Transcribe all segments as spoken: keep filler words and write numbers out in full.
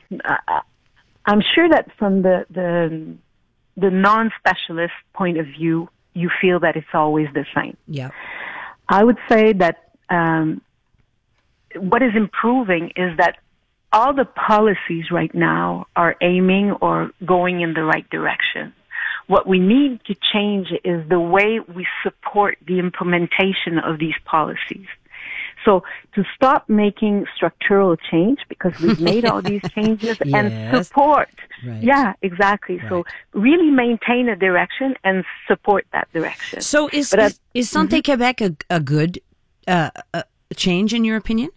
uh, I'm sure that from the, the, the non-specialist point of view, you feel that it's always the same. Yeah. I would say that, um, what is improving is that all the policies right now are aiming or going in the right direction. What we need to change is the way we support the implementation of these policies. So to stop making structural change, because we've made all these changes, yes. and support. Right. Yeah, exactly. Right. So really maintain a direction and support that direction. So is But, uh, is, is Santé mm-hmm. Québec a, a good uh, a change in your opinion?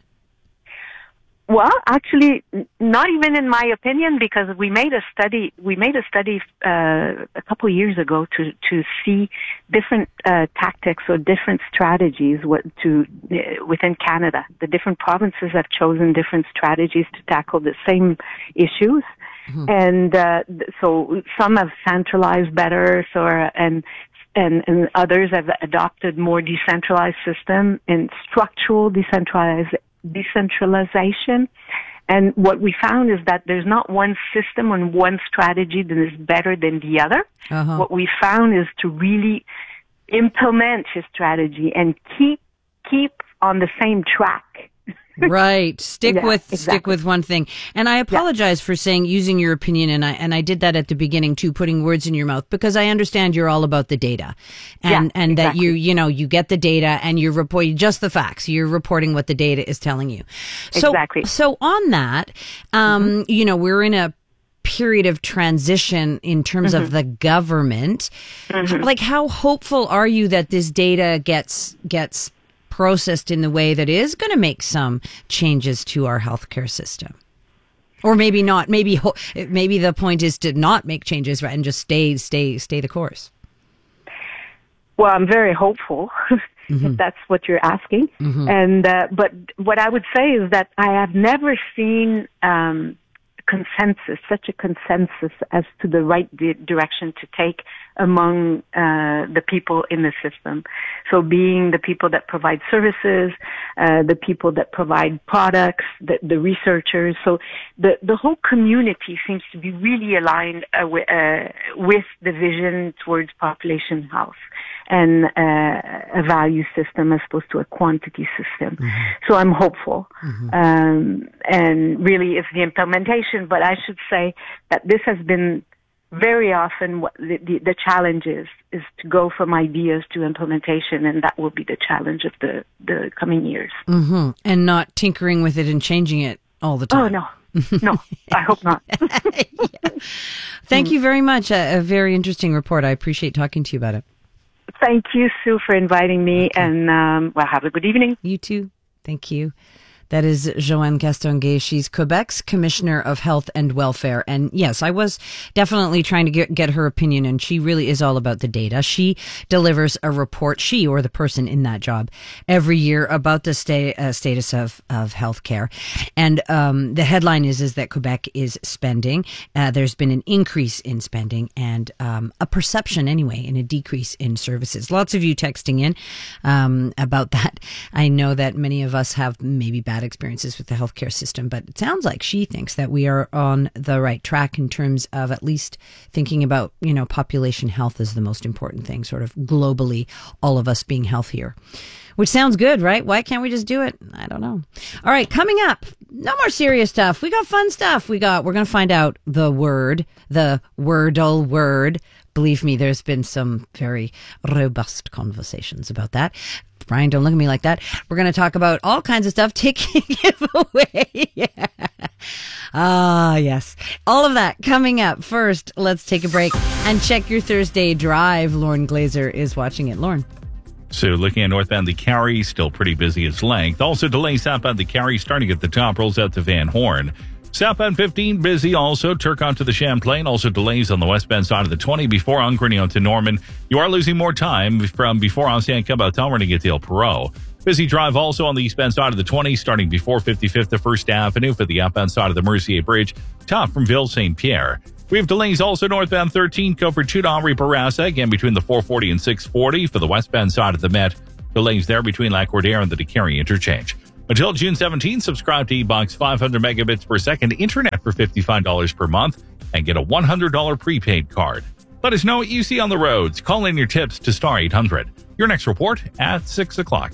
Well, actually, n- not even in my opinion, because we made a study. We made a study uh, a couple of years ago to to see different uh, tactics or different strategies what to uh, within Canada. The different provinces have chosen different strategies to tackle the same issues, mm-hmm. and uh, so some have centralized better, so and. And, and others have adopted more decentralized system and structural decentralized decentralization. And what we found is that there's not one system and one strategy that is better than the other. Uh-huh. What we found is to really implement his strategy and keep keep on the same track. Right. Stick yeah, with exactly. stick with one thing. And I apologize yeah. for saying using your opinion, and I and I did that at the beginning too, putting words in your mouth, because I understand you're all about the data. And yeah, and exactly. that you you know, you get the data and you're reporting just the facts. You're reporting what the data is telling you. So exactly. so on that, um, mm-hmm. you know, we're in a period of transition in terms mm-hmm. of the government. Mm-hmm. Like, how hopeful are you that this data gets gets processed in the way that is going to make some changes to our healthcare system? Or maybe not. Maybe maybe the point is to not make changes, right, and just stay stay stay the course. Well, I'm very hopeful, mm-hmm. if that's what you're asking. Mm-hmm. And uh, but what I would say is that I have never seen um, consensus, such a consensus as to the right di- direction to take among uh, the people in the system. So being the people that provide services, uh, the people that provide products, the, the researchers. So the, the whole community seems to be really aligned uh, w- uh, with the vision towards population health and uh, a value system as opposed to a quantity system. Mm-hmm. So I'm hopeful. Mm-hmm. Um, and really it's the implementation, but I should say that this has been very often what the, the, the challenge is, is to go from ideas to implementation, and that will be the challenge of the, the coming years. Mm-hmm. And not tinkering with it and changing it all the time. Oh, no. No, I hope not. yeah. Thank mm. you very much. A, a very interesting report. I appreciate talking to you about it. Thank you, Sue, for inviting me, okay. and um, well, have a good evening. You too. Thank you. That is Joanne Castonguay. She's Quebec's Commissioner of Health and Welfare. And yes, I was definitely trying to get, get her opinion, and she really is all about the data. She delivers a report, she or the person in that job, every year about the sta- uh, status of, of healthcare. And um, the headline is, is that Quebec is spending. Uh, there's been an increase in spending and um, a perception anyway, in a decrease in services. Lots of you texting in um, about that. I know that many of us have maybe bad experiences with the healthcare system, but it sounds like she thinks that we are on the right track in terms of at least thinking about, you know, population health is the most important thing, sort of globally, all of us being healthier, which sounds good, right? Why can't we just do it? I don't know. All right, coming up, no more serious stuff. We got fun stuff. We got, we're going to find out the word, the Wordle word. Believe me, there's been some very robust conversations about that. Brian, don't look at me like that. We're going to talk about all kinds of stuff, taking giveaway. yeah. Ah, yes. All of that coming up. First, let's take a break and check your Thursday drive. Lauren Glazer is watching it. Lauren. So looking at northbound the Carrie, still pretty busy its length. Also delays southbound the Carrie starting at the top, rolls out to Van Horn. Southbound fifteen, busy also. Turcotte to the Champlain. Also delays on the westbound side of the twenty before Angrignon to Norman. You are losing more time from before Ancien Caboton running at Del Perot. Busy drive also on the eastbound side of the twenty, starting before fifty-fifth to First Avenue for the outbound side of the Mercier Bridge. Top from Ville Saint Pierre. We have delays also northbound thirteen, Coverchute Henri Bourassa, again between the four forty and six forty for the westbound side of the Met. Delays there between Lac Cordaire and the DeCarry interchange. Until June seventeenth, subscribe to eBox five hundred megabits per second internet for fifty-five dollars per month and get a one hundred dollars prepaid card. Let us know what you see on the roads. Call in your tips to star eight hundred. Your next report at six o'clock.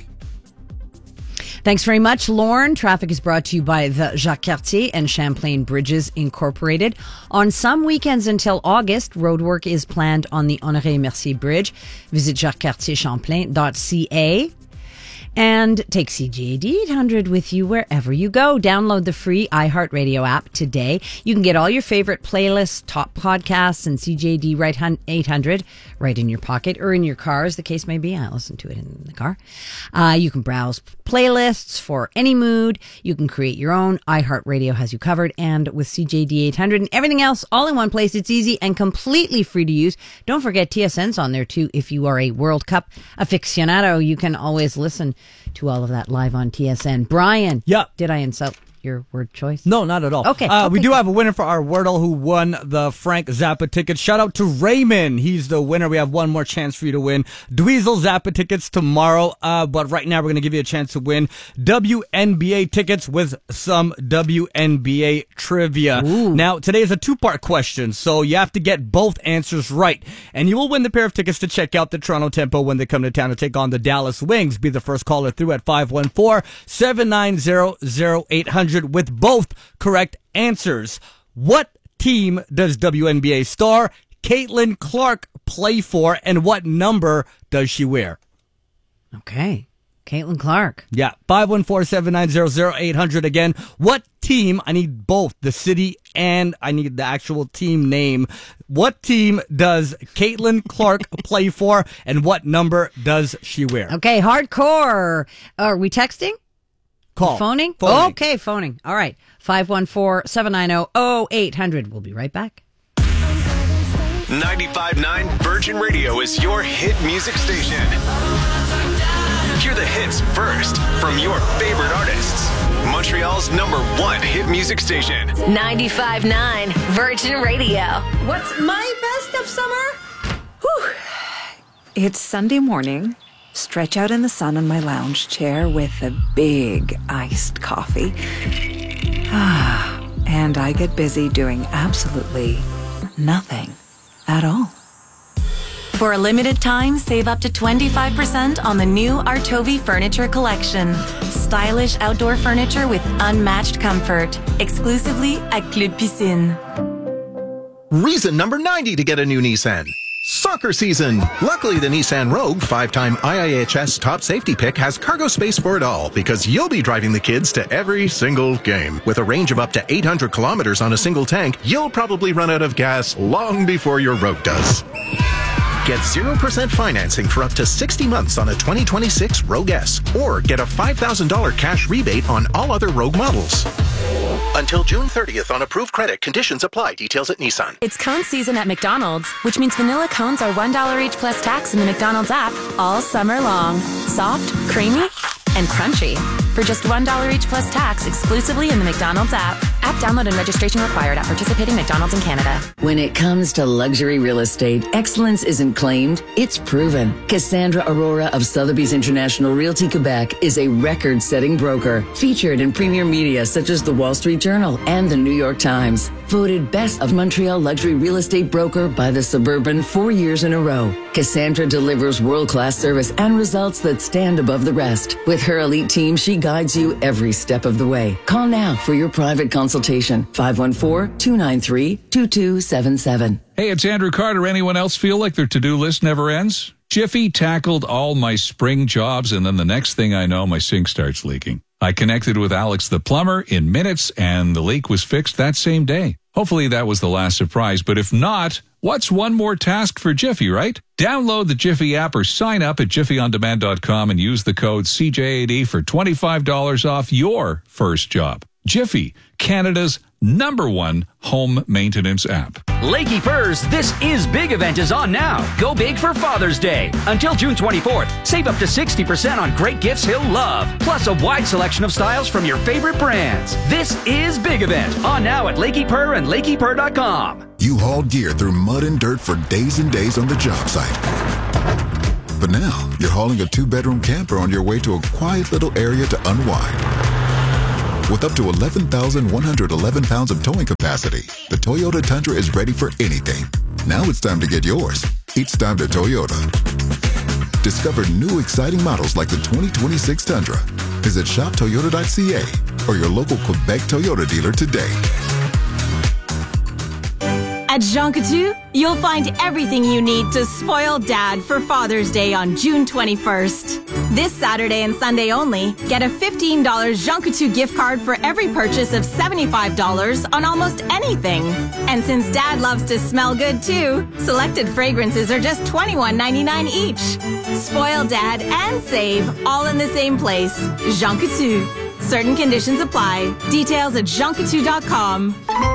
Thanks very much, Lauren. Traffic is brought to you by the Jacques Cartier and Champlain Bridges Incorporated. On some weekends until August, roadwork is planned on the Honoré Mercier Bridge. Visit jacques cartier champlain dot c a. And take C J A D eight hundred with you wherever you go. Download the free iHeartRadio app today. You can get all your favorite playlists, top podcasts, and C J A D eight hundred right in your pocket or in your car, as the case may be. I listen to it in the car. Uh, you can browse playlists for any mood. You can create your own. iHeartRadio has you covered. And with C J A D eight hundred and everything else all in one place, it's easy and completely free to use. Don't forget T S N's on there too. If you are a World Cup aficionado, you can always listen to all of that live on T S N. Brian, yeah. Did I insult your word choice? No, not at all. Okay. Uh, okay. We do have a winner for our Wordle who won the Frank Zappa tickets. Shout out to Raymond. He's the winner. We have one more chance for you to win Dweezil Zappa tickets tomorrow. Uh, but right now we're going to give you a chance to win W N B A tickets with some W N B A trivia. Ooh. Now, today is a two-part question, so you have to get both answers right. And you will win the pair of tickets to check out the Toronto Tempo when they come to town to take on the Dallas Wings. Be the first caller through at five one four, seven nine zero, zero eight hundred with both correct answers. What team does W N B A star Caitlin Clark play for, and what number does she wear? Okay. Caitlin Clark. Yeah. five one four, seven nine zero, zero eight hundred again. What team? I need both the city and I need the actual team name. What team does Caitlin Clark play for, and what number does she wear? Okay. Hardcore. Are we texting? Call. Phoning? Phoning. Okay, phoning. All right. five one four, seven nine zero, zero eight hundred. We'll be right back. ninety-five point nine Virgin Radio is your hit music station. Hear the hits first from your favorite artists. Montreal's number one hit music station. ninety-five point nine Virgin Radio. What's my best of summer? Whew. It's Sunday morning. Stretch out in the sun on my lounge chair with a big iced coffee. And I get busy doing absolutely nothing at all. For a limited time, save up to twenty-five percent on the new Artovi Furniture Collection. Stylish outdoor furniture with unmatched comfort. Exclusively at Club Piscine. Reason number ninety to get a new Nissan. Soccer season. Luckily, the Nissan Rogue, five-time I I H S top safety pick, has cargo space for it all, because you'll be driving the kids to every single game. With a range of up to eight hundred kilometers on a single tank, you'll probably run out of gas long before your Rogue does. Get zero percent financing for up to sixty months on a twenty twenty-six Rogue S, or get a five thousand dollars cash rebate on all other Rogue models. Until June thirtieth on approved credit. Conditions apply. Details at Nissan. It's cone season at McDonald's, which means vanilla cones are one dollar each plus tax in the McDonald's app all summer long. Soft, creamy, and crunchy. For just one dollar each plus tax exclusively in the McDonald's app. App download and registration required at participating McDonald's in Canada. When it comes to luxury real estate, excellence isn't claimed, it's proven. Cassandra Aurora of Sotheby's International Realty Quebec is a record-setting broker, featured in premier media such as the Wall Street Journal and the New York Times. Voted Best of Montreal Luxury Real Estate Broker by the Suburban four years in a row. Cassandra delivers world-class service and results that stand above the rest. With her elite team, she guides you every step of the way. Call now for your private consultation. five one four, two nine three, two two seven seven. Hey, it's Andrew Carter. Anyone else feel like their to-do list never ends? Jiffy tackled all my spring jobs, and then the next thing I know, my sink starts leaking. I connected with Alex the plumber in minutes, and the leak was fixed that same day. Hopefully that was the last surprise, but if not, what's one more task for Jiffy, right? Download the Jiffy app or sign up at jiffy on demand dot com and use the code C J A D for twenty-five dollars off your first job. Jiffy, Canada's number one home maintenance app. Lakey Furs, This Is Big event is on now. Go big for Father's Day. Until June twenty-fourth, save up to sixty percent on great gifts he'll love. Plus a wide selection of styles from your favorite brands. This Is Big event on now at Lakey Purr and lakey purr dot com. You hauled gear through mud and dirt for days and days on the job site. But now, you're hauling a two-bedroom camper on your way to a quiet little area to unwind. With up to eleven thousand one hundred eleven pounds of towing capacity, the Toyota Tundra is ready for anything. Now it's time to get yours. It's time to Toyota. Discover new exciting models like the twenty twenty-six Tundra. Visit shop toyota dot c a or your local Quebec Toyota dealer today. At Jean Coutu, you'll find everything you need to spoil Dad for Father's Day on June twenty-first. This Saturday and Sunday only, get a fifteen dollars Jean Coutu gift card for every purchase of seventy-five dollars on almost anything. And since Dad loves to smell good too, selected fragrances are just twenty-one ninety-nine each. Spoil Dad and save all in the same place. Jean Coutu. Certain conditions apply. Details at jean coutu dot com.